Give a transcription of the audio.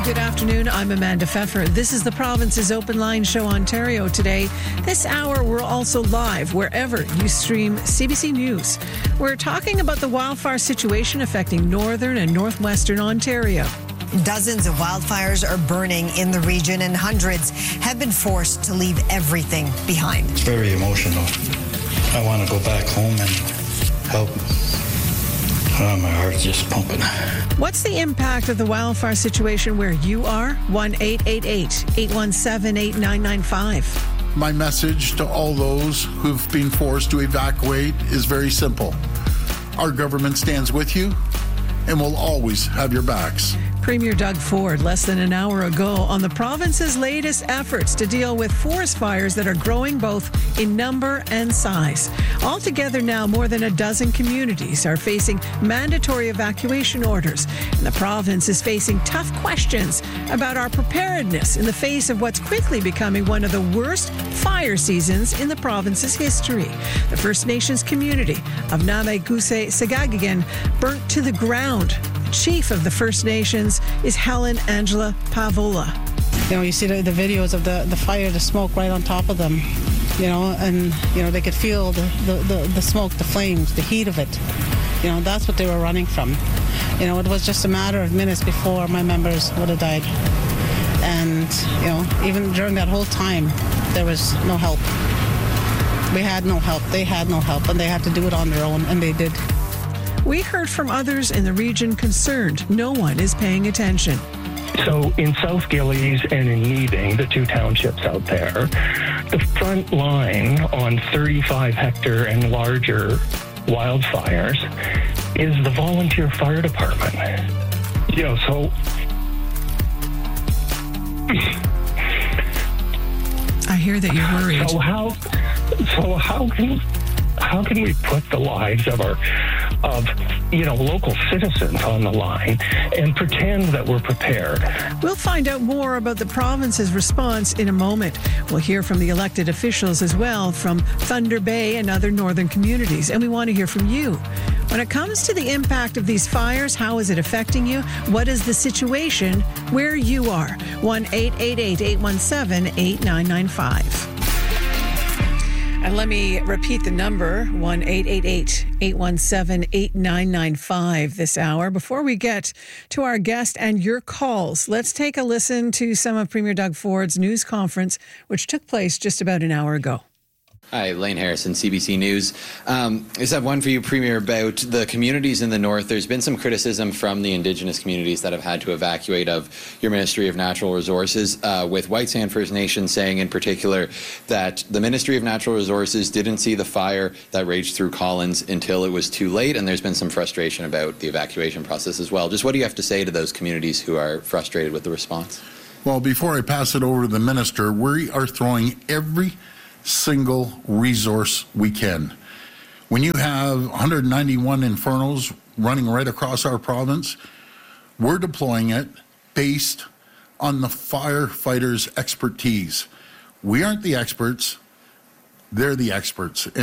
Good afternoon. I'm Amanda Pfeffer. This is the Province's Open Line Show Ontario today. This hour, we're also live wherever you stream CBC News. We're talking about the wildfire situation affecting northern and northwestern Ontario. Dozens of wildfires are burning in the region, and hundreds have been forced to leave everything behind. It's very emotional. I want to go back home and help. My heart's just pumping. What's the impact of the wildfire situation where you are? 1-888-817-8995. My message to all those who've been forced to evacuate is very simple. Our government stands with you and will always have your backs. Premier Doug Ford less than an hour ago on the province's latest efforts to deal with forest fires that are growing both in number and size. Altogether now, more than a dozen communities are facing mandatory evacuation orders, and the province is facing tough questions about our preparedness in the face of what's quickly becoming one of the worst fire seasons in the province's history. The First Nations community of Nameguse-Sagagagan burnt to the ground. Chief of the First Nations is Helen Angela Pavola. You see the videos of the fire, the smoke right on top of them, and, they could feel the smoke, the flames, the heat of it. That's what they were running from. It was just a matter of minutes before my members would have died. And, even during that whole time, there was no help. We had no help. They had no help, and they had to do it on their own, and they did. We heard from others in the region concerned no one is paying attention. So in South Gillies and in Needing, the two townships out there, the front line on 35-hectare and larger wildfires is the volunteer fire department. So... I hear that you're worried. So how can we put the lives of local citizens on the line and pretend that we're prepared? We'll find out more about the province's response in a moment. We'll hear from the elected officials as well from Thunder Bay and other northern communities, and we want to hear from you. When it comes to the impact of these fires, how is it affecting you? What is the situation where you are? 1-888-817-8995. And let me repeat the number, 1-888-817-8995 this hour. Before we get to our guest and your calls, let's take a listen to some of Premier Doug Ford's news conference, which took place just about an hour ago. Hi, Lane Harrison, CBC News. I just have one for you, Premier, about the communities in the north. There's been some criticism from the Indigenous communities that have had to evacuate of your Ministry of Natural Resources, with White Sand First Nation saying in particular that the Ministry of Natural Resources didn't see the fire that raged through Collins until it was too late, and there's been some frustration about the evacuation process as well. Just what do you have to say to those communities who are frustrated with the response? Well, before I pass it over to the Minister, we are throwing every single resource we can. When you have 191 infernos running right across our province, we're deploying it based on the firefighters' expertise. We aren't the experts, they're the experts.